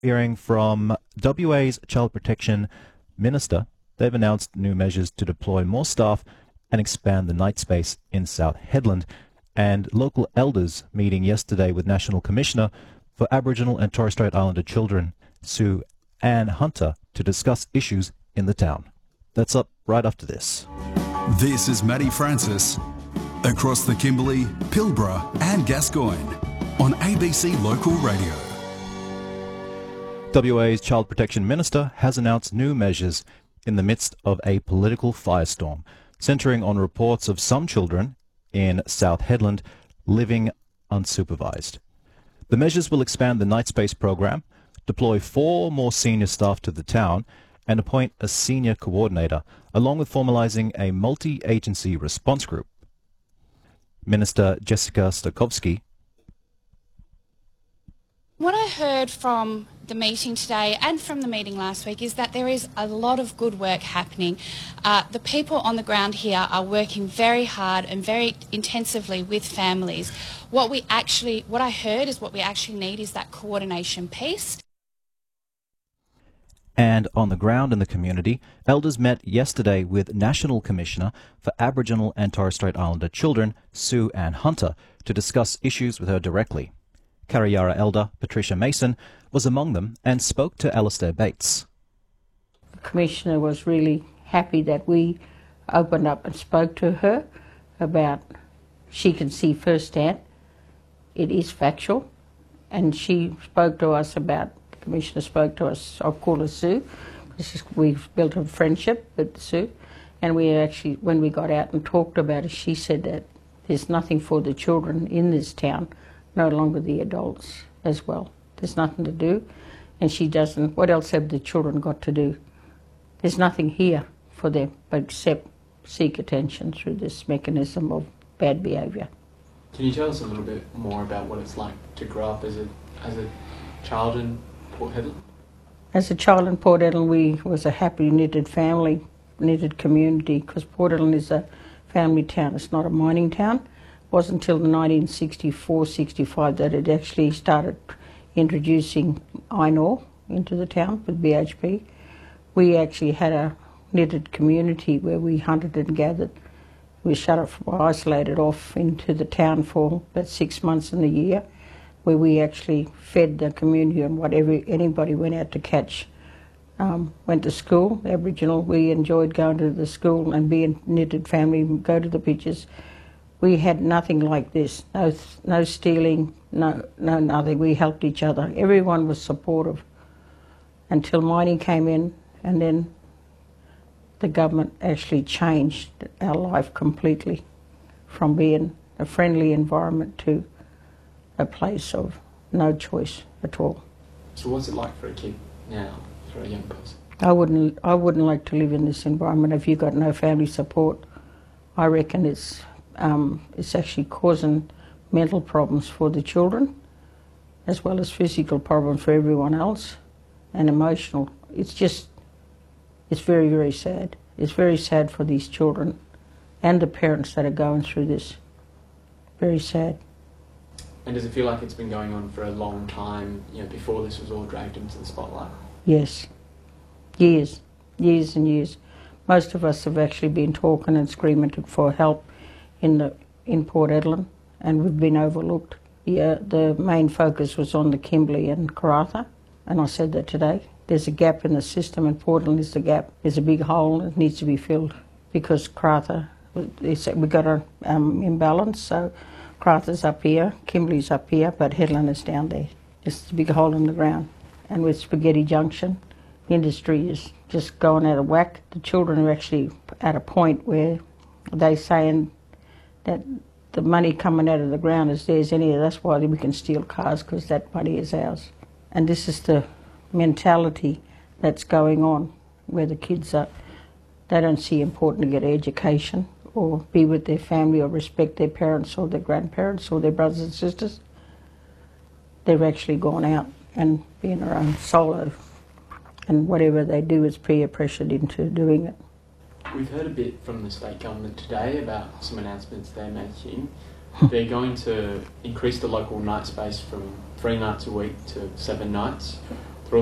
Hearing from WA's Child Protection Minister, they've announced new measures to deploy more staff and expand the night space in South Hedland. And local elders meeting yesterday with National Commissioner for Aboriginal and Torres Strait Islander Children, Sue Ann Hunter, to discuss issues in the town. That's up right after this. This is Matty Francis, across the Kimberley, Pilbara and Gascoyne on ABC Local Radio. WA's Child Protection Minister has announced new measures in the midst of a political firestorm, centering on reports of some children in South Hedland living unsupervised. The measures will expand the night space program, deploy 4 more senior staff to the town, and appoint a senior coordinator, along with formalising a multi-agency response group. Minister Jessica Stokowski. What I heard from the meeting today and from the meeting last week is that there is a lot of good work happening. The people on the ground here are working very hard and very intensively with families. What I heard is what we actually need is that coordination piece. And on the ground in the community, elders met yesterday with National Commissioner for Aboriginal and Torres Strait Islander Children, Sue Ann Hunter, to discuss issues with her directly. Kariyarra elder Patricia Mason was among them and spoke to Alistair Bates. The Commissioner was really happy that we opened up and spoke to her about, she can see firsthand, it is factual, and she spoke to us about, the Commissioner spoke to us, I'll call her Sue, because we've built a friendship with Sue, and we actually, when we got out and talked about it, she said that there's nothing for the children in this town, no longer the adults as well. There's nothing to do, and she doesn't, what else have the children got to do? There's nothing here for them but except seek attention through this mechanism of bad behaviour. Can you tell us a little bit more about what it's like to grow up as a child in Port Hedland? As a child in Port Hedland, we was a happy knitted family, knitted community, because Port Hedland is a family town, it's not a mining town. It wasn't until 1964-65 that it actually started introducing iron ore into the town with BHP. We actually had a knitted community where we hunted and gathered. We isolated off into the town for about 6 months in the year, where we actually fed the community on whatever anybody went out to catch. Went to school, Aboriginal. We enjoyed going to the school and being a knitted family, go to the beaches. We had nothing like this, no stealing, no nothing. We helped each other. Everyone was supportive until mining came in, and then the government actually changed our life completely from being a friendly environment to a place of no choice at all. So what's it like for a kid now, for a young person? I wouldn't like to live in this environment if you've got no family support. I reckon it's actually causing mental problems for the children, as well as physical problems for everyone else, and emotional. It's very, very sad. It's very sad for these children and the parents that are going through this. Very sad. And does it feel like it's been going on for a long time, before this was all dragged into the spotlight? Yes. Years and years. Most of us have actually been talking and screaming for help in Port Hedland, and we've been overlooked. The main focus was on the Kimberley and Karratha, and I said that today. There's a gap in the system, and Port Hedland is the gap. There's a big hole that needs to be filled because Karratha, we've got an imbalance, so Karratha's up here, Kimberley's up here, but Hedland is down there. Just a big hole in the ground. And with Spaghetti Junction, the industry is just going out of whack. The children are actually at a point where they're saying that the money coming out of the ground is theirs anyway. That's why we can steal cars, because that money is ours. And this is the mentality that's going on, where the kids are, they don't see important to get education or be with their family or respect their parents or their grandparents or their brothers and sisters. They've actually gone out and being their own solo, and whatever they do is peer pressured into doing it. We've heard a bit from the state government today about some announcements they're making. They're going to increase the local night space from 3 nights a week to 7 nights.